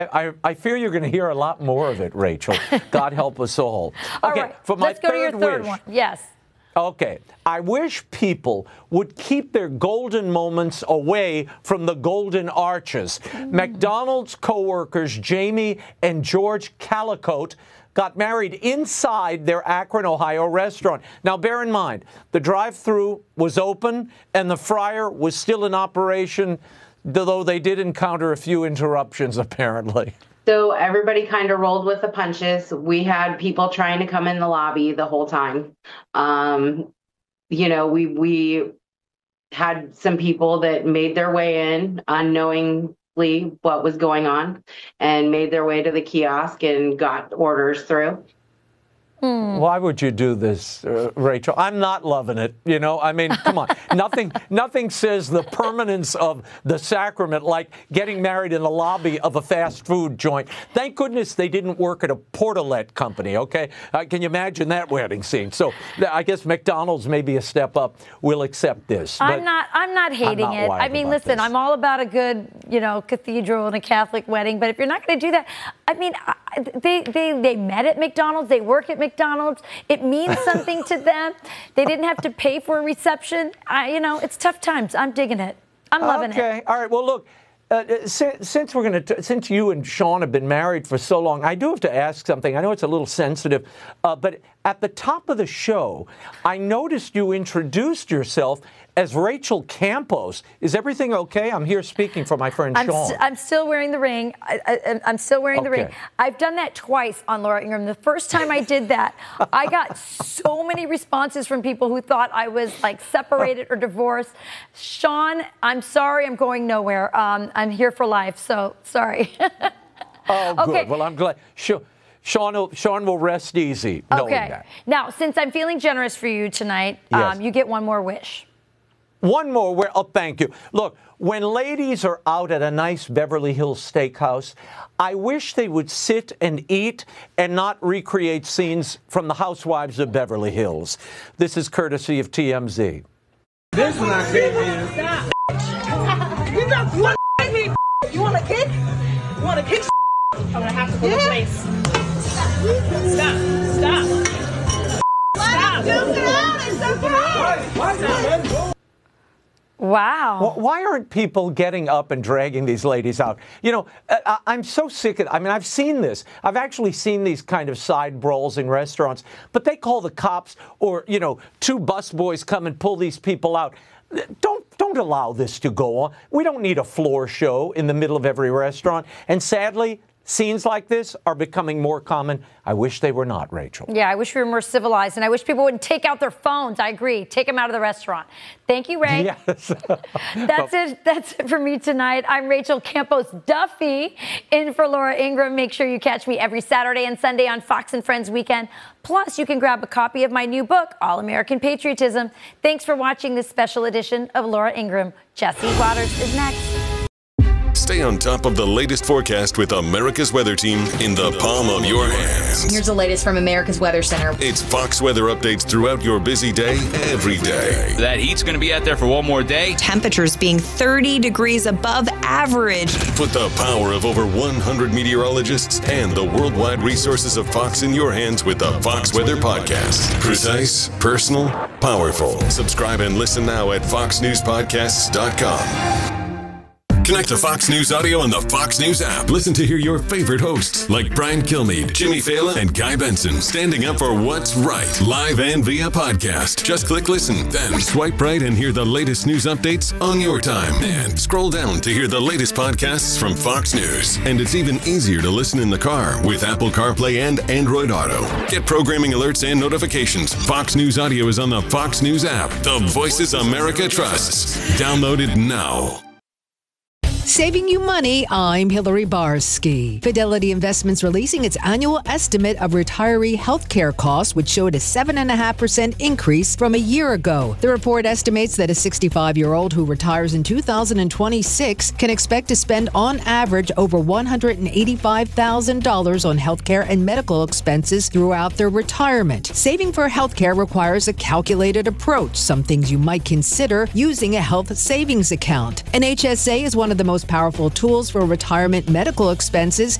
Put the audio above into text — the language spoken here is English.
I fear you're going to hear a lot more of it, Rachel. God help us all. Okay, right. for my Let's go to your third wish. one. Yes. Okay, I wish people would keep their golden moments away from the golden arches. McDonald's co-workers Jamie and George Calicote got married inside their Akron, Ohio restaurant. Now, bear in mind, the drive-thru was open and the fryer was still in operation, though they did encounter a few interruptions, apparently. So everybody kind of rolled with the punches. We had people trying to come in the lobby the whole time. We had some people that made their way in unknowingly what was going on and made their way to the kiosk and got orders through. Why would you do this, Rachel? I'm not loving it. I mean, come on. Nothing says the permanence of the sacrament like getting married in the lobby of a fast food joint. Thank goodness they didn't work at a portalette company, okay? Can you imagine that wedding scene? So I guess McDonald's may be a step up. We'll accept this. I'm not hating it. I mean, listen, I'm all about a good, cathedral and a Catholic wedding. But if you're not going to do that, I mean, they met at McDonald's. They work at McDonald's. It means something to them. They didn't have to pay for a reception. It's tough times. I'm digging it. I'm loving it. Okay. All right. Well, look, since you and Sean have been married for so long, I do have to ask something. I know it's a little sensitive, but at the top of the show, I noticed you introduced yourself as Rachel Campos. Is everything okay? I'm here speaking for my friend Sean. I'm still wearing the ring. I'm still wearing the ring. I've done that twice on Laura Ingraham. The first time I did that, I got so many responses from people who thought I was like separated or divorced. Sean, I'm sorry, I'm going nowhere. I'm here for life, so sorry. Oh, good. Okay. Well, I'm glad. Sean will rest easy knowing that. Now, since I'm feeling generous for you tonight, you get one more wish. One more. Oh, thank you. Look, when ladies are out at a nice Beverly Hills steakhouse, I wish they would sit and eat and not recreate scenes from the Housewives of Beverly Hills. This is courtesy of TMZ. This one I came in. You got one me. You want a kick? You want a kick? I'm gonna have to go to place. Stop. Wow. Why aren't people getting up and dragging these ladies out? I'm so sick of it. I mean, I've seen this. I've actually seen these kind of side brawls in restaurants, but they call the cops or, two busboys come and pull these people out. Don't allow this to go on. We don't need a floor show in the middle of every restaurant. And sadly, scenes like this are becoming more common. I wish they were not, Rachel. Yeah, I wish we were more civilized, and I wish people wouldn't take out their phones. I agree. Take them out of the restaurant. Thank you, Ray. Yes. That's it for me tonight. I'm Rachel Campos Duffy, in for Laura Ingraham. Make sure you catch me every Saturday and Sunday on Fox and Friends Weekend. Plus, you can grab a copy of my new book, All American Patriotism. Thanks for watching this special edition of Laura Ingraham. Jesse Waters is next. Stay on top of the latest forecast with America's Weather Team in the palm of your hands. Here's the latest from America's Weather Center. It's Fox weather updates throughout your busy day, every day. That heat's going to be out there for one more day. Temperatures being 30 degrees above average. Put the power of over 100 meteorologists and the worldwide resources of Fox in your hands with the Fox Weather Podcast. Precise, personal, powerful. Subscribe and listen now at foxnewspodcasts.com. Connect to Fox News Audio on the Fox News app. Listen to hear your favorite hosts like Brian Kilmeade, Jimmy Fallon, and Guy Benson standing up for what's right, live and via podcast. Just click listen, then swipe right and hear the latest news updates on your time. And scroll down to hear the latest podcasts from Fox News. And it's even easier to listen in the car with Apple CarPlay and Android Auto. Get programming alerts and notifications. Fox News Audio is on the Fox News app. The voices America trusts. Download it now. Saving you money, I'm Hillary Barsky. Fidelity Investments releasing its annual estimate of retiree health care costs, which showed a 7.5% increase from a year ago. The report estimates that a 65-year-old who retires in 2026 can expect to spend on average over $185,000 on health care and medical expenses throughout their retirement. Saving for health care requires a calculated approach, some things you might consider using a health savings account. An HSA is one of the most powerful tools for retirement medical expenses